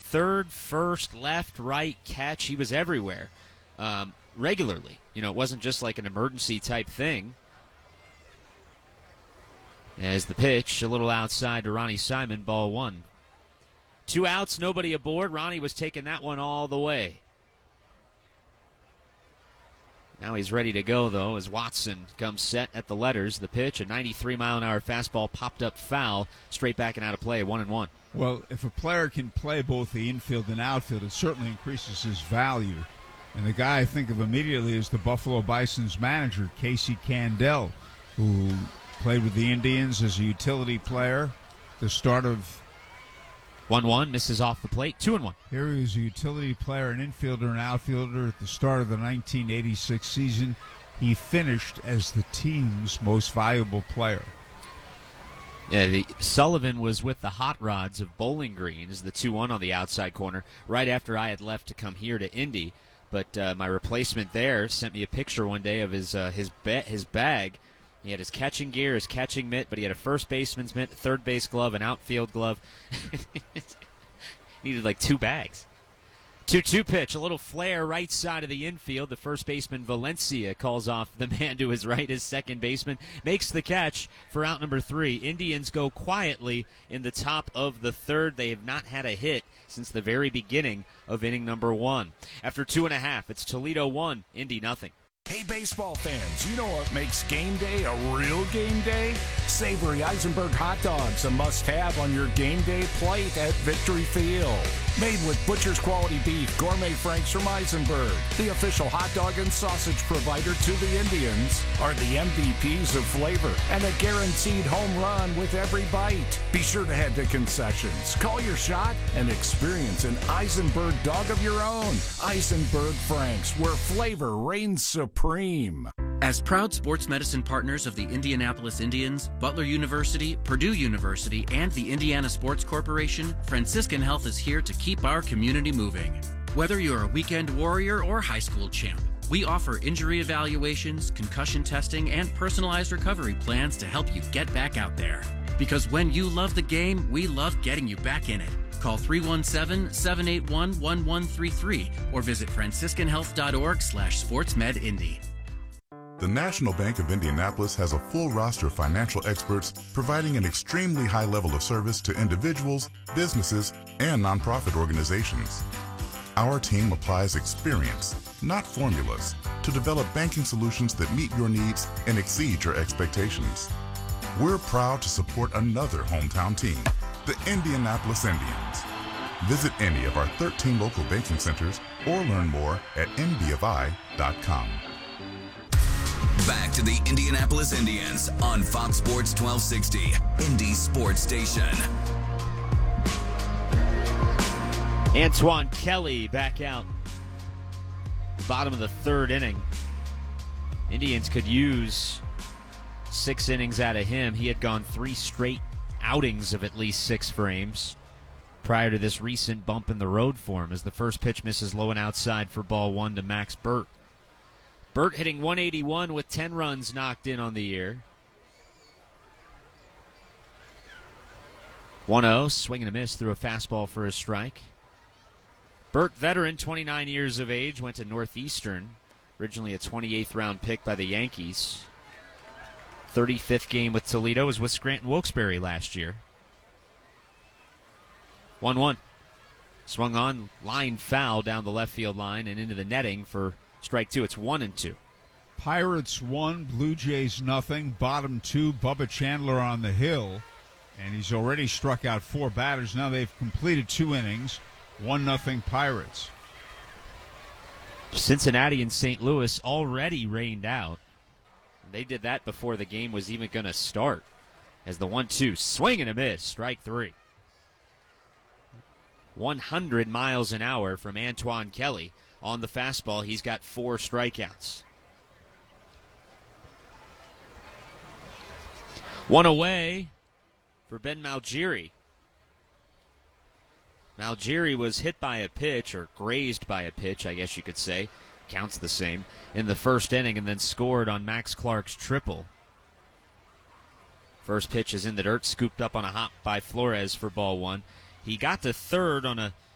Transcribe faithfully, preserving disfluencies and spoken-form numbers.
third, first, left, right, catch. He was everywhere um, regularly. You know, it wasn't just like an emergency type thing. As the pitch, a little outside to Ronnie Simon, ball one. Two outs, nobody aboard. Ronnie was taking that one all the way. Now he's ready to go, though, as Watson comes set at the letters. The pitch, a ninety-three mile an hour fastball, popped up foul, straight back and out of play, one and one. Well, if a player can play both the infield and outfield, it certainly increases his value. And the guy I think of immediately is the Buffalo Bison's manager, Casey Candell, who played with the Indians as a utility player. The start of one one, misses off the plate, two and one. Here he was a utility player, an infielder and outfielder at the start of the nineteen eighty-six season. He finished as the team's most valuable player. Yeah, the, Sullivan was with the Hot Rods of Bowling Green as the two one on the outside corner right after I had left to come here to Indy. But uh, my replacement there sent me a picture one day of his uh, his, ba- his bag. He had his catching gear, his catching mitt, but he had a first baseman's mitt, third base glove, an outfield glove. Needed like two bags. two two pitch, a little flare right side of the infield. The first baseman, Valencia, calls off the man to his right. His second baseman makes the catch for out number three. Indians go quietly in the top of the third. They have not had a hit since the very beginning of inning number one. After two and a half, it's Toledo one, Indy nothing. Hey, baseball fans, you know what makes game day a real game day? Savory Eisenberg hot dogs, a must-have on your game day plate at Victory Field. Made with butcher's quality beef, gourmet franks from Eisenberg, the official hot dog and sausage provider to the Indians, are the M V Ps of flavor and a guaranteed home run with every bite. Be sure to head to concessions, call your shot, and experience an Eisenberg dog of your own. Eisenberg Franks, where flavor reigns supreme. As proud sports medicine partners of the Indianapolis Indians, Butler University, Purdue University, and the Indiana Sports Corporation, Franciscan Health is here to keep our community moving. Whether you're a weekend warrior or high school champ, we offer injury evaluations, concussion testing, and personalized recovery plans to help you get back out there. Because when you love the game, we love getting you back in it. Call three one seven, seven eight one, one one three three or visit franciscan health dot org slash sportsmedindy. The National Bank of Indianapolis has a full roster of financial experts providing an extremely high level of service to individuals, businesses, and nonprofit organizations. Our team applies experience, not formulas, to develop banking solutions that meet your needs and exceed your expectations. We're proud to support another hometown team, the Indianapolis Indians. Visit any of our thirteen local banking centers or learn more at n b f i dot com. Back to the Indianapolis Indians on Fox Sports twelve sixty, Indy Sports Station. Antoine Kelly back out. Bottom of the third inning. Indians could use six innings out of him. He had gone three straight outings of at least six frames prior to this recent bump in the road for him as the first pitch misses low and outside for ball one to Max Burt. Burt hitting one eighty-one with ten runs knocked in on the year. one oh, swing and a miss through a fastball for a strike. Burt, veteran, twenty-nine years of age, went to Northeastern, originally a twenty-eighth round pick by the Yankees. thirty-fifth game with Toledo, was with Scranton Wilkes-Barre last year. one one. Swung on, line foul down the left field line and into the netting for strike two. It's one and two. Pirates one, Blue Jays nothing. Bottom two, Bubba Chandler on the hill. And he's already struck out four batters. Now they've completed two innings. One nothing Pirates. Cincinnati and Saint Louis already rained out. They did that before the game was even going to start. As the one two, swing and a miss, strike three. one hundred miles an hour from Antoine Kelly. On the fastball, he's got four strikeouts. One away for Ben Malgiri. Malgiri was hit by a pitch, or grazed by a pitch, I guess you could say. Counts the same. In the first inning, and then scored on Max Clark's triple. First pitch is in the dirt, scooped up on a hop by Flores for ball one. He got to third on a